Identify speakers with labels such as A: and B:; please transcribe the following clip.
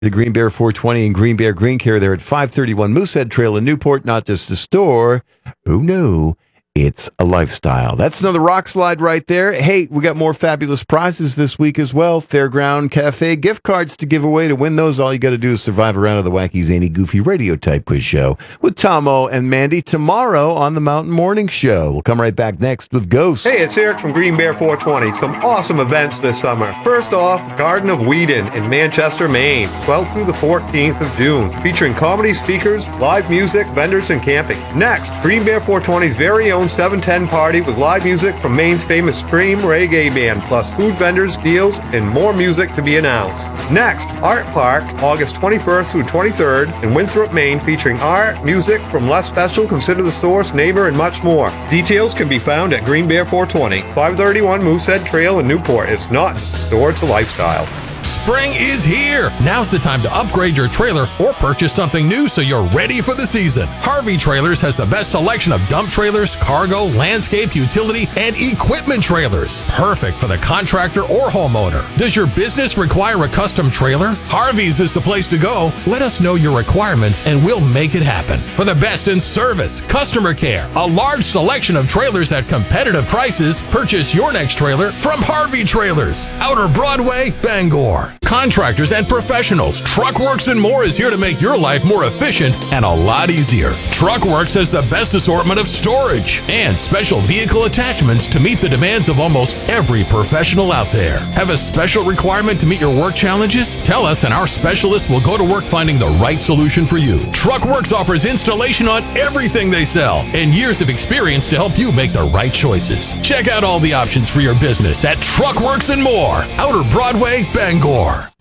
A: The Green Bear 420 and Green Bear Green Care there at 531 Moosehead Trail in Newport. Not just a store. Oh, no. It's a lifestyle. That's another rock slide right there. Hey, we got more fabulous prizes this week as well. Fairground Cafe gift cards to give away. To win those, all you got to do is survive a round of the wacky, zany, goofy radio type quiz show with Tomo and Mandy tomorrow on the Mountain Morning Show. We'll come right back next with Ghost.
B: Hey, it's Eric from Green Bear 420. Some awesome events this summer. First off, Garden of Whedon in Manchester, Maine, 12th through the 14th of June, featuring comedy speakers, live music, vendors, and camping. Next, Green Bear 420's very own 710 party with live music from Maine's famous Stream Reggae Band, plus food vendors, deals, and more music to be announced. Next, Art Park, August 21st through 23rd in Winthrop, Maine, featuring art, music from Less Special, Consider the Source, Neighbor, and much more. Details can be found at Green Bear 420, 531 Moosehead Trail in Newport. It's not just a store, it's a lifestyle.
C: Spring is here. Now's the time to upgrade your trailer or purchase something new so you're ready for the season. Harvey Trailers has the best selection of dump trailers, cargo, landscape, utility, and equipment trailers. Perfect for the contractor or homeowner. Does your business require a custom trailer? Harvey's is the place to go. Let us know your requirements and we'll make it happen. For the best in service, customer care, a large selection of trailers at competitive prices, purchase your next trailer from Harvey Trailers, Outer Broadway, Bangor. Contractors and professionals, Truckworks and more is here to make your life more efficient and a lot easier. Truckworks has the best assortment of storage and special vehicle attachments to meet the demands of almost every professional out there. Have a special requirement to meet your work challenges? Tell us and our specialist will go to work finding the right solution for you. Truckworks offers installation on everything they sell and years of experience to help you make the right choices. Check out all the options for your business at Truckworks and more, Outer Broadway, Bangor.